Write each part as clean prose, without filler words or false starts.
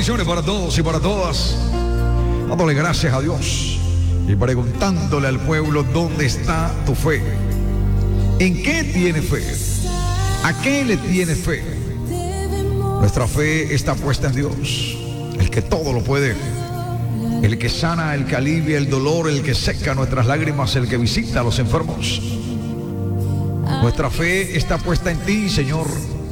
Bendiciones para todos y para todas. Dándole gracias a Dios y preguntándole al pueblo: ¿dónde está tu fe? ¿En qué tiene fe? ¿A qué le tiene fe? Nuestra fe está puesta en Dios, el que todo lo puede, el que sana, el que alivia el dolor, el que seca nuestras lágrimas, el que visita a los enfermos. Nuestra fe está puesta en ti, Señor.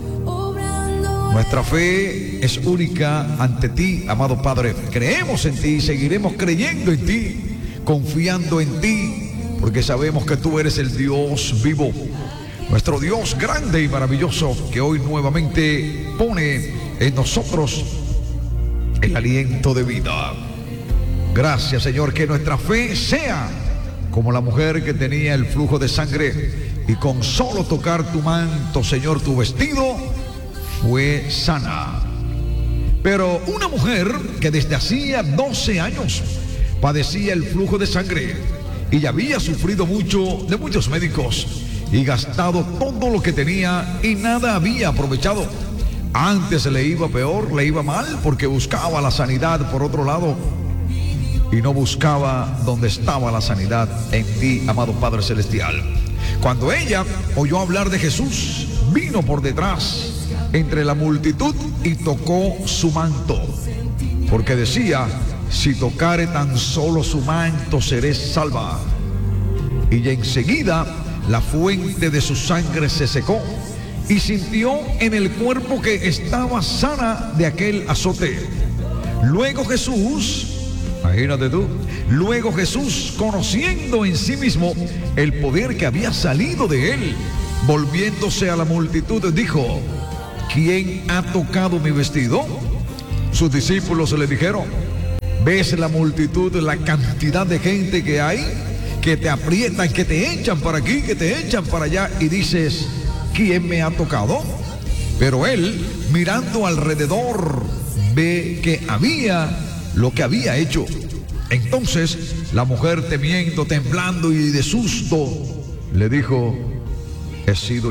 Nuestra fe es única ante ti, amado Padre. Creemos en ti, seguiremos creyendo en ti, confiando en ti, porque sabemos que tú eres el Dios vivo, nuestro Dios grande y maravilloso, que hoy nuevamente pone en nosotros el aliento de vida. Gracias, Señor, que nuestra fe sea como la mujer que tenía el flujo de sangre y con solo tocar tu manto, Señor, tu vestido, fue sana. Pero una mujer que desde hacía 12 años padecía el flujo de sangre y ya había sufrido mucho de muchos médicos y gastado todo lo que tenía y nada había aprovechado. Antes le iba peor, le iba mal, porque buscaba la sanidad por otro lado y no buscaba donde estaba la sanidad, en ti, amado Padre Celestial. Cuando ella oyó hablar de Jesús, vino por detrás entre la multitud y tocó su manto, porque decía: si tocare tan solo su manto, seré salva. Y enseguida la fuente de su sangre se secó y sintió en el cuerpo que estaba sana de aquel azote. Luego Jesús, imagínate tú, luego Jesús, conociendo en sí mismo el poder que había salido de él, volviéndose a la multitud, dijo: ¿quién ha tocado mi vestido? Sus discípulos le dijeron: ¿ves la multitud, la cantidad de gente que hay, que te aprietan, que te echan para aquí, que te echan para allá, y dices: ¿quién me ha tocado? Pero él, mirando alrededor, ve que había lo que había hecho. Entonces la mujer, temiendo, temblando y de susto, le dijo: he sido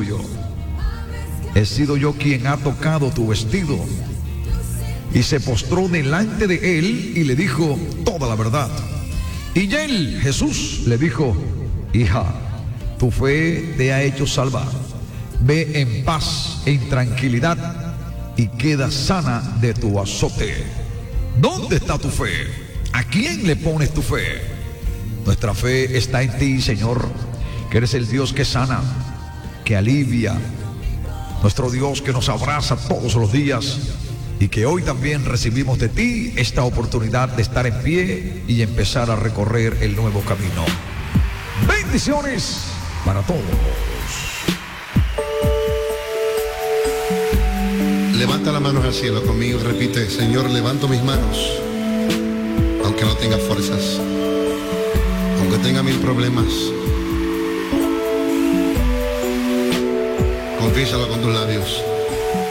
yo quien ha tocado tu vestido. Y se postró delante de él y le dijo toda la verdad. Y él, Jesús, le dijo: hija, tu fe te ha hecho salva. Ve en paz, en tranquilidad, y queda sana de tu azote. ¿Dónde está tu fe? ¿A quién le pones tu fe? Nuestra fe está en ti, Señor, que eres el Dios que sana, que alivia, nuestro Dios que nos abraza todos los días, y que hoy también recibimos de ti esta oportunidad de estar en pie y empezar a recorrer el nuevo camino. Bendiciones para todos. Levanta las manos al cielo conmigo y repite: Señor, levanto mis manos, aunque no tenga fuerzas, aunque tenga 1000 problemas. Confiésalo con tus labios.